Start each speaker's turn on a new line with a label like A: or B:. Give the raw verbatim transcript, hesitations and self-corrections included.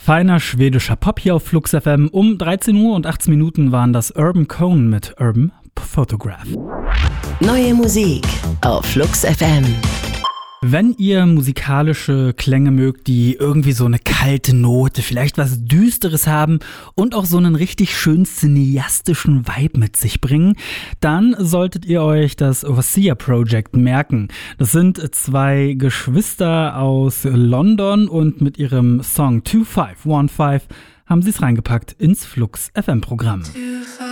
A: Feiner schwedischer Pop hier auf Flux F M. Um dreizehn Uhr und achtzehn Minuten waren das Urban Cone mit Urban Photograph.
B: Neue Musik auf Flux F M.
A: Wenn ihr musikalische Klänge mögt, die irgendwie so eine kalte Note, vielleicht was Düsteres haben und auch so einen richtig schön cineastischen Vibe mit sich bringen, dann solltet ihr euch das Overseer Project merken. Das sind zwei Geschwister aus London und mit ihrem Song zwei fünf eins fünf haben sie es reingepackt ins Flux F M Programm.